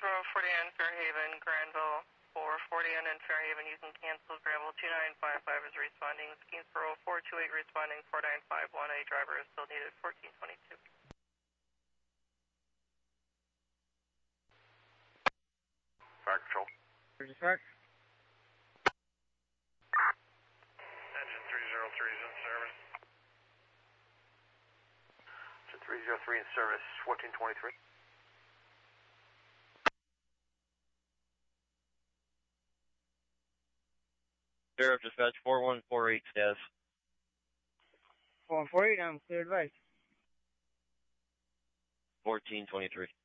Grove, 40N, Fairhaven, Granville, 440N in Fairhaven, you can cancel. Granville 2955 is responding. Keensboro 428 responding, 4951, a driver is still needed, 1422. Fire control. Dispatch. Engine 303 is in service. Engine 303 in service, 1423. Sheriff Dispatch 4148 status. 4148, I'm clear advice. 1423.